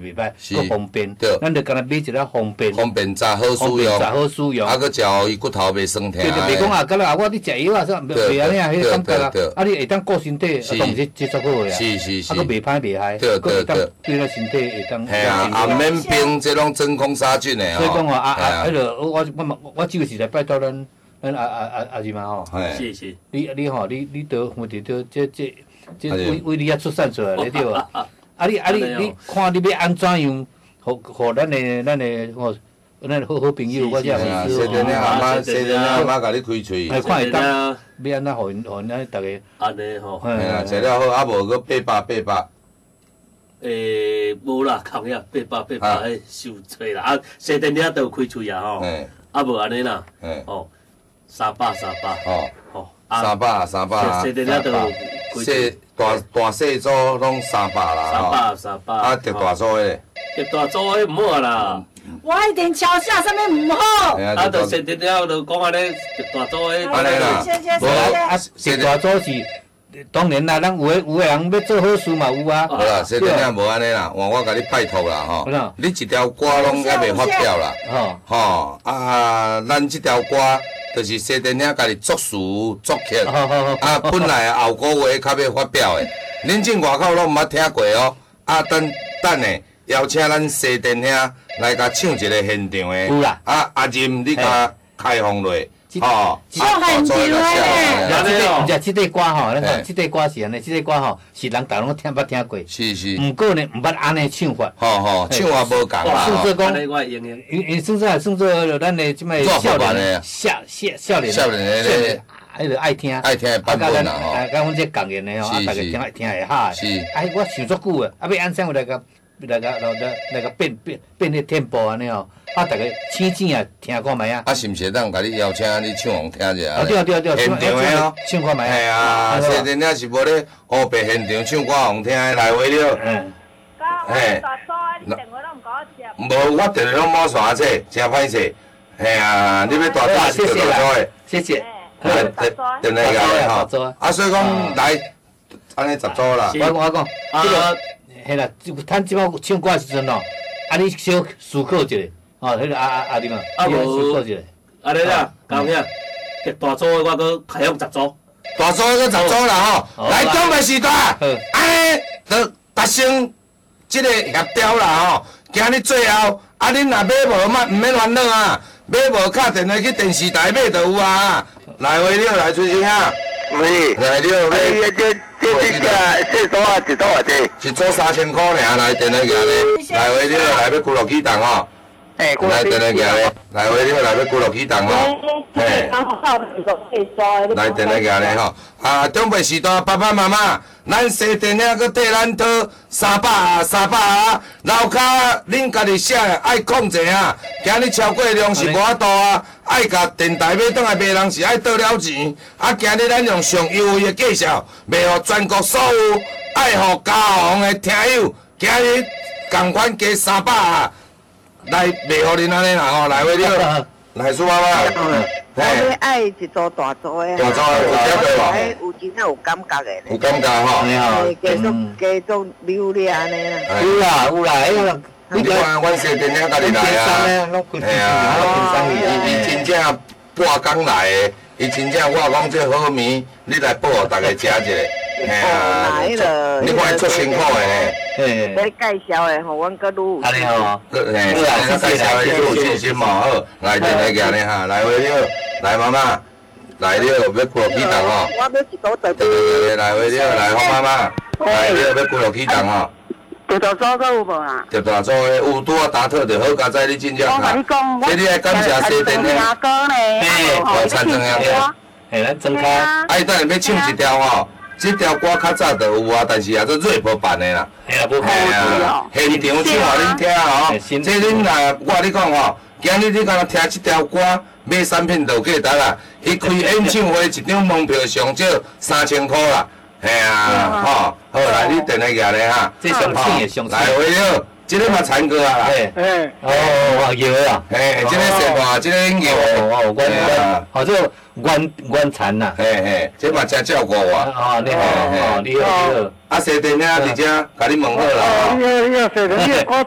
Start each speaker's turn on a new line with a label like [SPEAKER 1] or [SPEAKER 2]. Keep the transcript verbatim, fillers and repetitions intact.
[SPEAKER 1] 袂歹，佫方便。
[SPEAKER 2] 对，
[SPEAKER 1] 咱就干那买一个方便。
[SPEAKER 2] 方便炸好使用，
[SPEAKER 1] 炸好使用。
[SPEAKER 2] 啊，佫食互伊骨头袂酸痛。
[SPEAKER 1] 对对，袂讲啊，敢若啊，我你食药啊，啥袂安尼啊，迄感觉啊。啊，你会当顾身体，啊，当然这这足好个啊。
[SPEAKER 2] 是是是。
[SPEAKER 1] 啊，佫袂歹袂害，
[SPEAKER 2] 对对对。
[SPEAKER 1] 对咱身体会当。
[SPEAKER 2] 系啊，也免冰，这拢真空杀菌的
[SPEAKER 1] 吼。所以讲吼，啊啊，迄个我我我我只是来拜托咱咱阿阿阿阿姨妈吼。
[SPEAKER 3] 是是。
[SPEAKER 1] 你你吼，你你得我得得这这这为为你遐出产出来的对无？啊你啊你你看你要安怎样，互互咱的咱的吼，咱好好朋友，我这
[SPEAKER 2] 啊，西电阿妈，西电阿妈甲你开喙。
[SPEAKER 1] 哎，看会当，要安怎互因互因咱大家。
[SPEAKER 3] 安尼吼。
[SPEAKER 2] 嘿啦，食了好，啊无佫八百八百。
[SPEAKER 3] 诶，无啦，空遐八百八百，迄收济啦。啊，西电遐都有开喙啊吼。啊无安尼啦。哦，三百三百。哦。
[SPEAKER 2] 哦。三百三百。
[SPEAKER 3] 西电遐都有。
[SPEAKER 2] 细大大细组拢三百啦，
[SPEAKER 3] 三百三百。
[SPEAKER 2] 啊，特大组诶。
[SPEAKER 3] 特大组诶毋好啦。
[SPEAKER 4] 我一定敲下上面唔好。
[SPEAKER 3] 啊，就先点了，就讲安尼，特大组诶。
[SPEAKER 2] 安尼啦。
[SPEAKER 1] 无啊，特大组是当然啦，咱有诶有诶人要做好事嘛有啊。
[SPEAKER 2] 好啦，西点了无安尼啦，换我甲你拜托啦吼。你一条歌拢还袂发表啦。吼。吼啊，咱即条歌。就是西电影家己作词作曲，啊，本来后个月较要发表的，恁即外口拢毋捌听过哦。啊，等等的邀请咱西电影来甲唱一个现场的。
[SPEAKER 1] 有啦。
[SPEAKER 2] 啊，阿任你甲开放落，
[SPEAKER 4] 吼。唱现场的。
[SPEAKER 1] 唔是，即个歌吼，咱讲即个歌是安尼，即个歌吼是人大拢听捌听过。
[SPEAKER 2] 是是。
[SPEAKER 1] 毋过呢，毋捌安尼唱法。
[SPEAKER 2] 吼吼，唱法无共啦。
[SPEAKER 1] 算做讲，因因算做算做咱的即摆少年，少少少年，
[SPEAKER 2] 少年的，
[SPEAKER 1] 迄个爱听，
[SPEAKER 2] 爱听的版本啦吼。
[SPEAKER 1] 啊，甲阮这共演的吼，啊，大家听听会哈。
[SPEAKER 2] 是。
[SPEAKER 1] 哎，我想足久啊，啊，要安怎样来个来个来个来个变变变迄tempo安尼吼，啊，大家醒醒啊，听看卖啊。
[SPEAKER 2] 啊，是毋是当甲你邀请你唱互听者？
[SPEAKER 1] 啊，对对对，
[SPEAKER 2] 现场的哦，
[SPEAKER 1] 唱看卖啊。
[SPEAKER 2] 系啊，西电影是无咧黑白现场唱歌互听的来话了。
[SPEAKER 4] 嗯。嘿。你电话拢唔甲我接。
[SPEAKER 2] 无，我电话拢冇线切，真歹势。系啊，你要大大是大大的。
[SPEAKER 1] 谢谢。
[SPEAKER 2] 电电话甲你吼。啊，所以讲来，安尼十组啦。
[SPEAKER 1] 我我讲，这个。嘿啦，咱即摆唱歌时阵哦，啊你小思考一下，哦，迄个阿阿阿弟嘛，
[SPEAKER 3] 啊
[SPEAKER 1] 无思考一下。
[SPEAKER 3] 安尼啦，讲遐，特大组的我搁开放十组，
[SPEAKER 2] 大组搁十组啦吼，来准备时段，安尼就达成即个协调啦吼。今日最后，啊恁若买无嘛，毋免烦恼啊，买无敲电话去电视台买就有啊。来回了，来吹声啊！
[SPEAKER 5] 喂，
[SPEAKER 2] 来了，
[SPEAKER 5] 哎呀，这这这个这组啊，一组啊这。
[SPEAKER 2] 一组三千块尔，来电话行咧，来回了，来要几落启动吼。
[SPEAKER 5] 哎，
[SPEAKER 2] 来电话行咧，来回了，来要几落启动吼。嘿。来电话行咧吼，啊，准备时段，爸爸妈妈，咱西电影搁缀咱讨三百三百啊，楼骹恁家己写爱控制啊，今日超过量是无法度啊。爱甲电台买倒来卖人是爱倒了钱，啊！今日咱用上优惠的价绍，卖互全国所有爱护家行的听友，今日共款加三百啊，来卖互恁安尼啦吼，来话了，来苏妈妈，
[SPEAKER 5] 我要爱一组大组的，
[SPEAKER 2] 大组的有听过无？
[SPEAKER 5] 有真正有感觉的，
[SPEAKER 2] 有感觉吼，
[SPEAKER 5] 继续继续留咧安尼啦，
[SPEAKER 1] 有啦有啦，迄个。
[SPEAKER 2] 你看，阮西电影家己来啊，嘿啊，伊伊真正半工来的，伊真正我讲这好面，你来报互大家食一下，嘿啊，你看伊足辛苦的呢。
[SPEAKER 5] 嘿。你介绍的吼，阮搁愈。
[SPEAKER 1] 安尼吼，
[SPEAKER 2] 嘿，你介绍的愈有信心嘛好，来电话行咧哈，来话了，来妈妈，来了要几落启动吼。
[SPEAKER 5] 我要一组在。
[SPEAKER 2] 对对对，来话了，来好妈妈，来了要几落启动吼。
[SPEAKER 5] 特大组阁有无啊？
[SPEAKER 2] 特大组的有拄啊达特着好，佳哉你真正哈。这你爱感谢西电影。
[SPEAKER 1] 嘿，
[SPEAKER 2] 哦，参政兄弟。
[SPEAKER 1] 嘿，咱睁开。
[SPEAKER 2] 啊，伊等下要唱一条吼，这条歌较早就有啊，但是也做 rap 版的啦。
[SPEAKER 1] 嘿啦，不
[SPEAKER 2] 嘿啊，现场唱互恁听吼。这恁若我你讲吼，今日你敢若听这条歌，买产品就价值啦。伊开演唱会一张门票上少三千块啦。嘿啊，吼，好来，你电话举咧哈。
[SPEAKER 1] 这上次也上次。
[SPEAKER 2] 来回了，这个嘛参过啊啦。
[SPEAKER 1] 嘿，哦，有啊。
[SPEAKER 2] 嘿，这个是话，这个有。
[SPEAKER 1] 哦，关关，好，这关关残呐。
[SPEAKER 2] 嘿嘿，这嘛真照顾我。
[SPEAKER 1] 哦，你好，哦，你好，你好。
[SPEAKER 2] 啊，西电影直接甲你问好啦。
[SPEAKER 5] 哦，你好，你好，西电影。